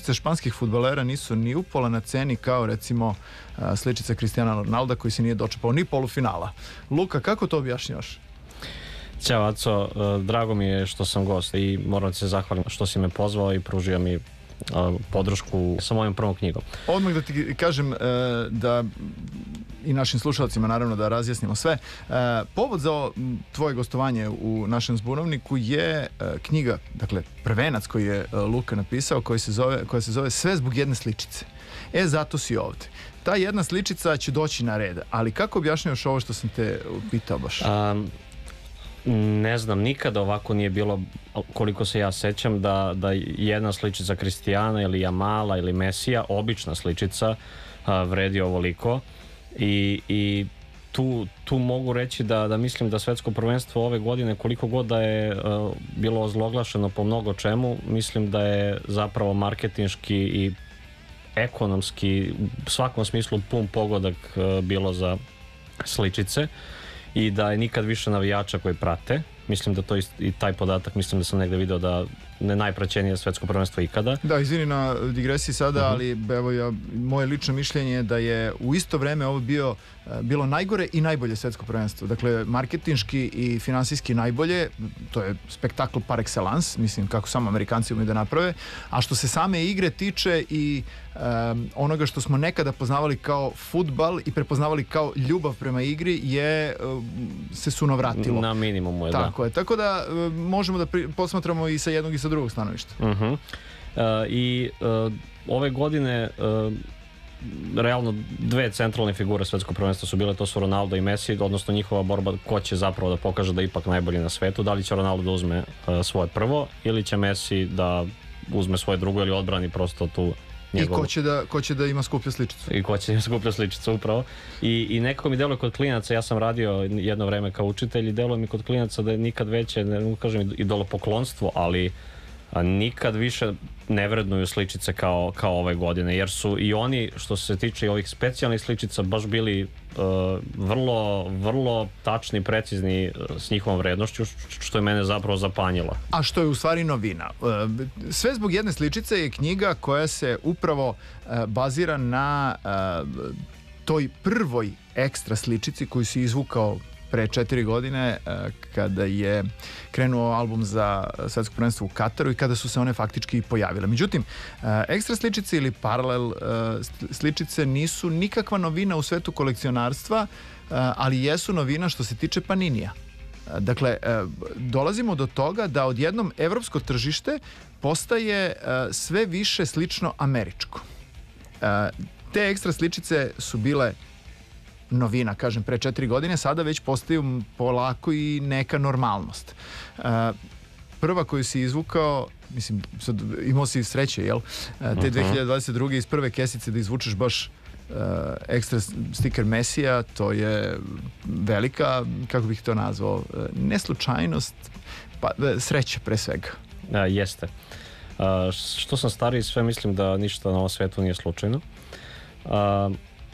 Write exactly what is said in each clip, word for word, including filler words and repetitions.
sličice španskih fudbalera nisu ni upola na ceni kao recimo sličica Cristiana Ronalda koji se nije dočepao ni polufinala. Luka, kako to objašnjavaš? Ćao Aco, drago mi je što sam gost i moram ti se zahvaliti što si me pozvao i pružio mi podršku sa mojom prvom knjigom. Odmah da ti kažem da i našim slušalcima naravno da razjasnimo sve. Povod za tvoje gostovanje u našem Zbunovniku je knjiga, dakle prvenac koji je Luka napisao, koji se zove, koja se zove Sve zbog jedne sličice. E, zato si ovde. Ta jedna sličica će doći na red, ali kako objašnjavaš ovo što sam te pitao baš? Um, ne znam, nikada ovako nije bilo, koliko se ja sećam, da, da jedna sličica Kristijana ili Jamala ili Mesija, obična sličica, a, vredi ovoliko i, i tu, tu mogu reći da, da mislim da svetsko prvenstvo ove godine, koliko god da je a, bilo ozloglašeno po mnogo čemu, mislim da je zapravo marketinški i ekonomski u svakom smislu pun pogodak a, bilo za sličice i da je nikad više navijača koji prate. Mislim da to i, i taj podatak, mislim da sam negde video da ne najpraćenije svetsko prvenstvo ikada. Da, izvini na digresiji sada, uh-huh. ali evo ja, moje lično mišljenje je da je u isto vreme ovo bio, bilo najgore i najbolje svetsko prvenstvo. Dakle, marketinški i finansijski najbolje, to je spektakl par excellence, mislim kako samo Amerikanci umiju da naprave, a što se same igre tiče i um, onoga što smo nekada poznavali kao fudbal i prepoznavali kao ljubav prema igri je um, se sunovratilo. Na minimumu je, Tako je, tako da um, možemo da pri, posmatramo i sa jednog i sa drugog stanovišta. Uh-huh. uh, I uh, ove godine uh, realno dve centralne figure svetskog prvenstva su bile, to su Ronaldo i Messi, odnosno njihova borba ko će zapravo da pokaže da je ipak najbolji na svetu, da li će Ronaldo da uzme uh, svoje prvo ili će Messi da uzme svoje drugo ili odbrani prosto tu njegovu. I ko će da, ko će da ima skuplju sličicu. I ko će da ima skuplju sličicu, upravo. I, i nekako mi deluje kod klinaca, ja sam radio jedno vreme kao učitelj i deluje mi kod klinaca da je nikad veće, ne kažem idolopoklonstvo, ali a nikad više ne vrednuju sličice kao, kao ove godine, jer su i oni, što se tiče i ovih specijalnih sličica, baš bili uh, vrlo, vrlo tačni, precizni uh, s njihovom vrednošću, što je mene zapravo zapanjilo. A što je u stvari novina. Uh, Sve zbog jedne sličice je knjiga koja se upravo uh, bazira na uh, toj prvoj ekstra sličici koju si izvukao pre četiri godine kada je krenuo album za svetsko prvenstvo u Kataru i kada su se one faktički pojavile. Međutim, ekstra sličice ili paralel sličice nisu nikakva novina u svetu kolekcionarstva, ali jesu novina što se tiče Paninija. Dakle, dolazimo do toga da odjednom evropsko tržište postaje sve više slično američko. Te ekstra sličice su bile novina, kažem, pre četiri godine, sada već postaju polako i neka normalnost. Uh, prva koju si izvukao, mislim, sad imao si sreće, jel? Uh, te dve hiljade dvadeset druge iz prve kesice da izvučeš baš uh, ekstra stiker Mesija, to je velika, kako bih to nazvao, uh, neslučajnost, pa sreća pre svega. A, jeste. A, što sam stariji, sve mislim da ništa na ovom svetu nije slučajno. A,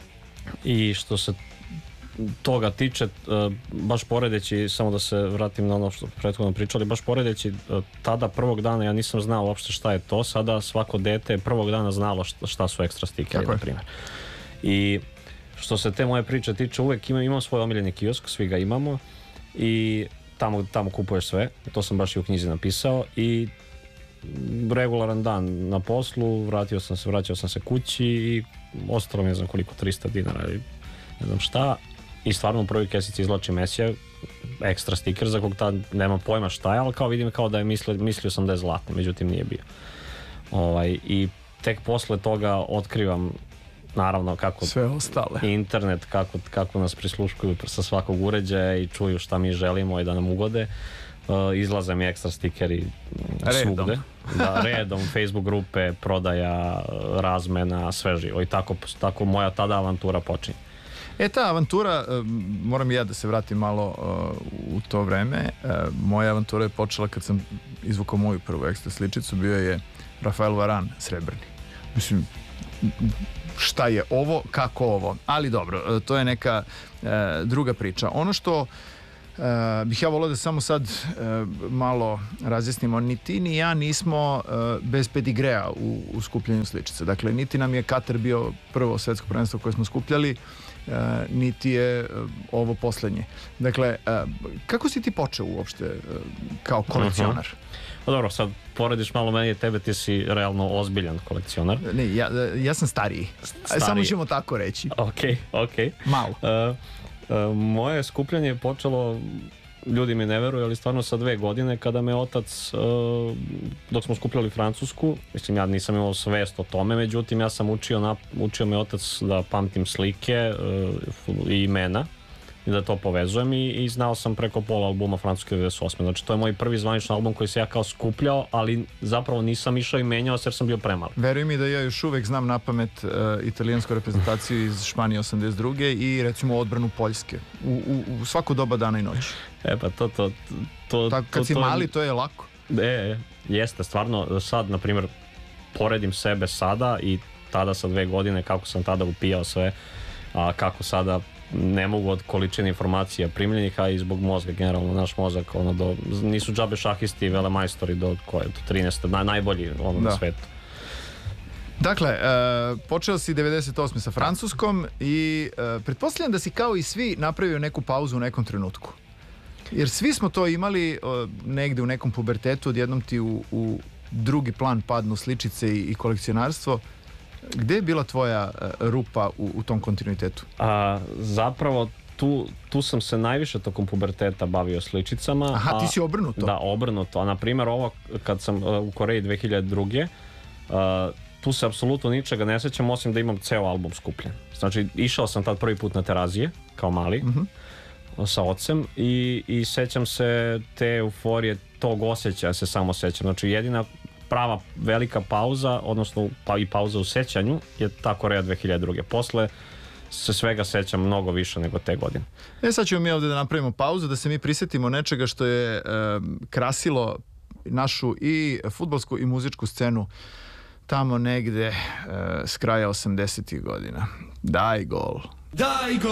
i što se toga tiče, baš poredeći, samo da se vratim na ono što prethodno pričali, baš poredeći tada prvog dana ja nisam znao uopšte šta je to, sada svako dete prvog dana znalo šta, šta su ekstra stikeri, na primjer. I što se te moje priče tiče, uvek imam, imam svoj omiljeni kiosk, svi ga imamo i tamo, tamo kupuješ sve, to sam baš i u knjizi napisao i regularan dan na poslu, vratio sam se, vraćao sam se kući i ostalo mi ne znam koliko, trista dinara ili ne znam šta, i stvarno u prvoj kesici izlači Mesija, ekstra stiker za kog tad nema pojma šta je, ali kao vidim kao da je mislio, mislio sam da je zlatni, međutim nije bio. Ovaj, i tek posle toga otkrivam naravno kako sve ostale internet, kako, kako nas prisluškuju sa svakog uređaja i čuju šta mi želimo i da nam ugode. Uh, izlaze mi ekstra stikeri svugde. Da, redom, Facebook grupe, prodaja, razmena, sve živo. I tako, tako moja tada avantura počinje. E, ta avantura, moram i ja da se vratim malo uh, u to vreme. Uh, moja avantura je počela kad sam izvukao moju prvu ekstra sličicu, bio je Rafael Varan srebrni. Mislim, šta je ovo, kako ovo? Ali dobro, to je neka uh, druga priča. Ono što Uh, bih ja volio da samo sad uh, malo razjasnimo, ni ti ni ja nismo uh, bez pedigreja u, u skupljanju sličica. Dakle, niti nam je Katar bio prvo svetsko prvenstvo koje smo skupljali, uh, niti je uh, ovo poslednje. Dakle, uh, kako si ti počeo uopšte uh, kao kolekcionar? Uh-huh. Pa dobro, sad porediš malo meni i tebe, ti si realno ozbiljan kolekcionar. Ne, ja, ja sam stariji. stariji. Samo ćemo tako reći. Ok, ok. Malo. Uh, Uh, moje skupljanje je počelo, ljudi mi ne veruju, ali stvarno sa dve godine kada me otac, uh, dok smo skupljali Francusku, mislim ja nisam imao svest o tome, međutim ja sam učio, na, učio me otac da pamtim slike uh, i imena i da to povezujem i, i znao sam preko pola albuma Francuske devedeset osme. Znači to je moj prvi zvaničan album koji se ja kao skupljao, ali zapravo nisam išao i menjao se jer sam bio premali. Veruj mi da ja još uvek znam na pamet uh, italijansku reprezentaciju iz Španije osamdeset druge i recimo odbranu Poljske u, u, u svako doba dana i noći. E pa to, to, to, Tako, kad to, si to, mali to je lako. E, jeste, stvarno sad, na primjer, poredim sebe sada i tada sa dve godine, kako sam tada upijao sve, a kako sada ne mogu od količine informacija primljenih, a i zbog mozga, generalno naš mozak, ono, do, nisu džabe šahisti i velemajstori do koje, do trinaeste, naj, najbolji ono da. Na svetu. Dakle, e, počeo si devedeset osme sa Francuskom i e, pretpostavljam da si kao i svi napravio neku pauzu u nekom trenutku. Jer svi smo to imali o, negde u nekom pubertetu, odjednom ti u, u drugi plan padnu sličice i, i kolekcionarstvo. Gde je bila tvoja uh, rupa u, u tom kontinuitetu? A, zapravo tu, tu sam se najviše tokom puberteta bavio sličicama. Aha, a, ti si obrnuto. Da, obrnuto. A na primjer ovo kad sam uh, u Koreji dve hiljade druge. Uh, tu se apsolutno ničega ne sećam osim da imam ceo album skupljen. Znači išao sam tad prvi put na Terazije kao mali uh-huh. sa ocem i, i sećam se te euforije, tog osjećaja se samo sećam. Znači jedina prava velika pauza, odnosno pa i pauza u sećanju je ta Koreja dve hiljade druge. Posle se svega sećam mnogo više nego te godine. E sad ćemo mi ovdje da napravimo pauzu, da se mi prisjetimo nečega što je e, krasilo našu i fudbalsku i muzičku scenu tamo negde e, s kraja osamdesetih godina. Daj gol. Daj gol.